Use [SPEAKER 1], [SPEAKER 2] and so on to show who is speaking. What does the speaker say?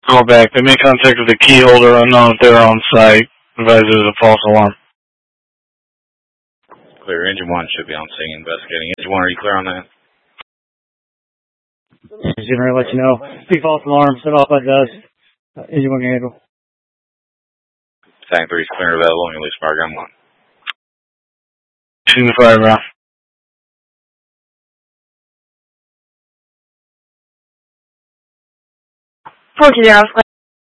[SPEAKER 1] Call back. They made contact with the key holder unknown if they were on site. Advised it was a false alarm.
[SPEAKER 2] Clear. Engine 1 should be on scene investigating. Engine 1, are you clear on that?
[SPEAKER 3] Engine ready to let you know. Big false alarm set off by dust. Engine 1 can handle.
[SPEAKER 2] Tank 3 is clear and available on your lease bar gun 1.
[SPEAKER 1] Shooting the fire, bro.
[SPEAKER 4] 420